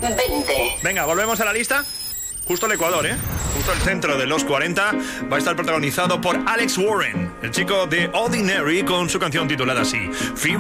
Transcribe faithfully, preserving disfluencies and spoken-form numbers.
veinte. Venga, volvemos a la lista. Justo el Ecuador, ¿eh? Justo el centro de los cuarenta. Va a estar protagonizado por Alex Warren, el chico de Ordinary, con su canción titulada así, Fever.